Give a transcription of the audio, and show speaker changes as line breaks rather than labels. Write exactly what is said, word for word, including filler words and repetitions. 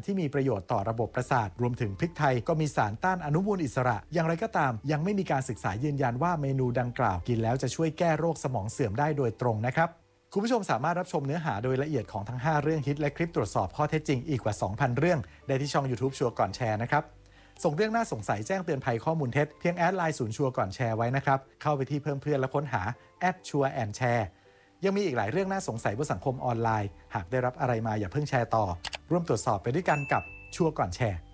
ที่มีประโยชน์ต่อระบบประสาทรวมถึงพริกไทยก็มีสารต้านอนุมูลอิสระอย่างไรก็ตามยังไม่มีการศึกษายืนยันว่าเมนูดังกล่าวกินแล้วจะช่วยแก้โรคสมองเสื่อมได้โดยตรงนะครับคุณผู้ชมสามารถรับชมเนื้อหาโดยละเอียดของทั้งห้าเรื่องฮิตและคลิปตรวจสอบข้อเท็จจริงอีกกว่า สองพัน เรื่องได้ที่ช่อง YouTube ชัวร์ก่อนแชร์นะครับส่งเรื่องน่าสงสัยแจ้งเตือนภัยข้อมูลเท็จเพียงแอดไลน์ศูนย์ชัวร์ก่อนแชร์ไว้นะครับเข้าไปที่เพิ่มเพื่อนและค้นหาแอดชัวร์แอนด์แชร์ยังมีอีกหลายเรื่องน่าสงสัยบนสังคมออนไลน์หากได้รับอะไรมาอย่าเพิ่งแชร์ต่อร่วมตรวจสอบไปด้วยกันกับชัวร์ก่อนแชร์